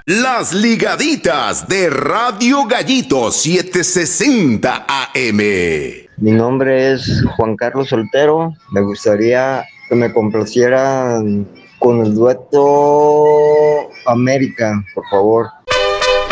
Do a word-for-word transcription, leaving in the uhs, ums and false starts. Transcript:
Las ligaditas de Radio Gallito setecientos sesenta A M. Mi nombre es Juan Carlos Soltero. Me gustaría que me complacieran con el dueto América, por favor.